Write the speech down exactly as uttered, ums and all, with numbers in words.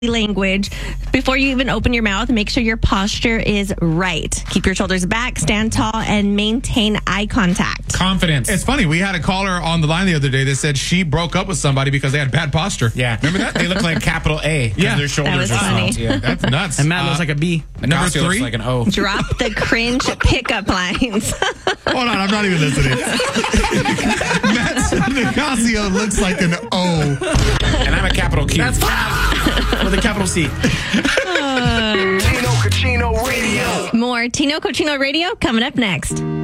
language. Before you even open your mouth, make sure your posture is right. Keep your shoulders back, stand tall, and maintain eye contact. Confidence. It's funny. We had a caller on the line the other day that said she broke up with somebody because they had bad posture. Yeah. Remember that? They look like capital A. Yeah. Their shoulders That was are funny. small. Yeah. That's nuts. And Matt Uh, looks like a B. number Ignacio looks three. like an O. Drop the cringe pickup lines. Hold on, I'm not even listening. Matt Nicasio looks like an O. And I'm a capital Q. That's Cap with a capital C. Tino Cochino Radio. More Tino Cochino Radio coming up next.